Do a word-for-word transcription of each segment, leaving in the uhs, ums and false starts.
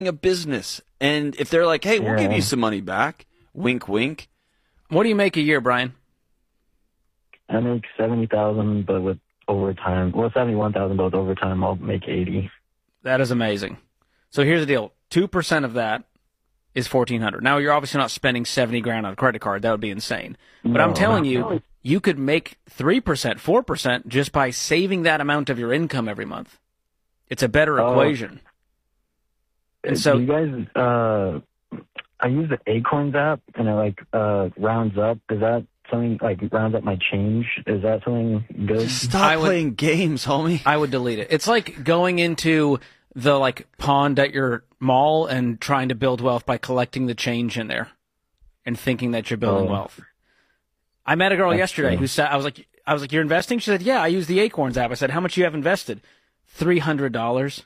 a business. And if they're like, hey, we'll Yeah. give you some money back, wink, wink. What do you make a year, Brian? I make seventy thousand, but with overtime, well, seventy-one thousand, but with overtime, I'll make eighty. That is amazing. So here's the deal: two percent of that is fourteen hundred. Now you're obviously not spending seventy grand on a credit card; that would be insane. But No, I'm telling no. you, you could make three percent, four percent just by saving that amount of your income every month. It's a better Oh. equation. And so, Do you guys, uh, I use the Acorns app, and it like uh, rounds up. Is that something like rounds up my change? Is that something good? Stop I would- playing games, homie. I would delete it. It's like going into the like pond at your mall and trying to build wealth by collecting the change in there and thinking that you're building Oh. wealth. I met a girl That's yesterday true. who said, I was like, I was like, you're investing? She said, yeah, I use the Acorns app. I said, how much you have invested? three hundred dollars.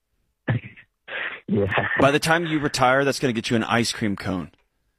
Yeah. By the time you retire, that's going to get you an ice cream cone.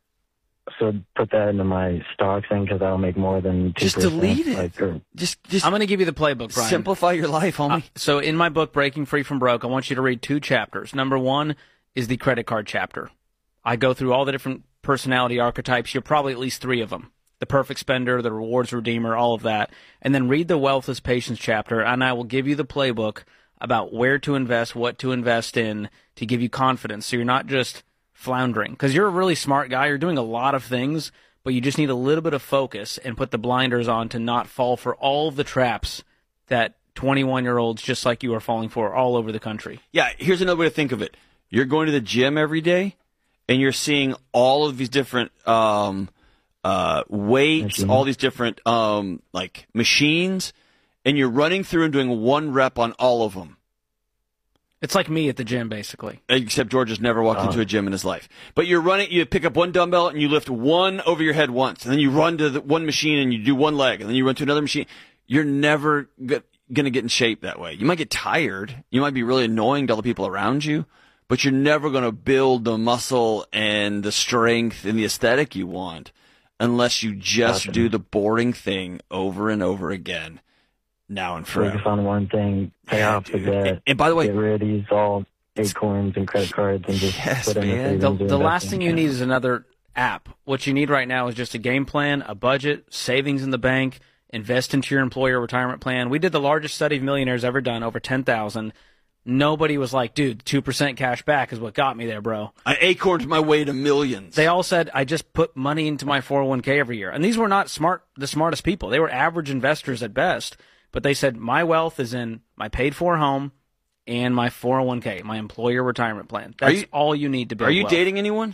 So put that into my stock thing because I'll make more than two Just percent. delete it. Like, or, Just, just I'm going to give you the playbook, Brian. simplify your life, homie. Uh, so in my book, Breaking Free from Broke, I want you to read two chapters. Number one is the credit card chapter. I go through all the different personality archetypes. You're probably at least three of them. The perfect spender, the rewards redeemer, all of that. And then read the wealth is patience chapter, and I will give you the playbook about where to invest, what to invest in to give you confidence so you're not just floundering. Because you're a really smart guy. You're doing a lot of things, but you just need a little bit of focus and put the blinders on to not fall for all of the traps that twenty-one-year-olds just like you are falling for all over the country. Yeah, here's another way to think of it. You're going to the gym every day, and you're seeing all of these different um, uh, weights, Machines. all these different um, like machines, and you're running through and doing one rep on all of them. It's like me at the gym, basically. Except George has never walked Oh. into a gym in his life. But you're running, you pick up one dumbbell and you lift one over your head once, and then you run to the one machine and you do one leg, and then you run to another machine. You're never g- going to get in shape that way. You might get tired. You might be really annoying to other people around you, but you're never going to build the muscle and the strength and the aesthetic you want unless you just Gotcha. do the boring thing over and over again, now and focus forever. on one thing, pay Yeah, off the dude. debt, And, and by the way, get rid of these all Acorns and credit cards, and just Yes, put in man. a savings The, or the last investing thing you account. need is another app. What you need right now is just a game plan, a budget, savings in the bank, invest into your employer retirement plan. We did the largest study of millionaires ever done, over ten thousand. Nobody was like, dude, two percent cash back is what got me there, bro. I acorned my way to millions. They all said, I just put money into my four oh one k every year. And these were not smart, the smartest people. They were average investors at best. But they said, my wealth is in my paid-for home and my four oh one k, my employer retirement plan. That's you- all you need to build Are you wealth. dating anyone?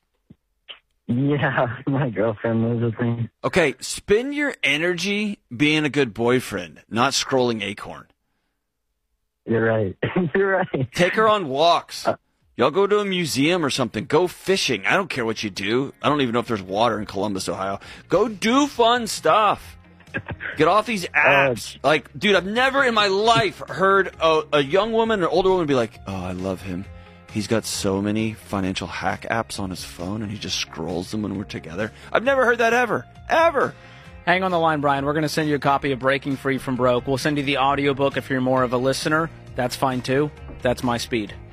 Yeah, my girlfriend lives with me. Okay, spend your energy being a good boyfriend, not scrolling Acorn. You're right. You're right. Take her on walks. Y'all go to a museum or something. Go fishing. I don't care what you do. I don't even know if there's water in Columbus, Ohio. Go do fun stuff. Get off these apps. Like, dude, I've never in my life heard a, a young woman or older woman be like, oh, I love him. He's got so many financial hack apps on his phone, and he just scrolls them when we're together. I've never heard that ever. Ever. Hang on the line, Brian. We're going to send you a copy of Breaking Free from Broke. We'll send you the audiobook if you're more of a listener. That's fine, too. That's my speed.